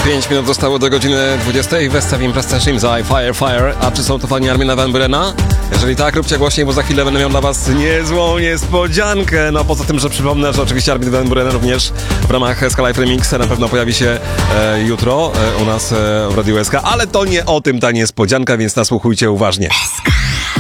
5 minut zostało do godziny 20. Westaw Imprez Shimza i Fire Fire. A czy są to fani Armina van Burena? Jeżeli tak, róbcie głośniej, bo za chwilę będę miał dla was niezłą niespodziankę. No poza tym, że przypomnę, że oczywiście Armin van Buren również w ramach SK Live Remix na pewno pojawi się jutro u nas w Radiu SK, ale to nie o tym ta niespodzianka, więc nasłuchujcie uważnie. SK.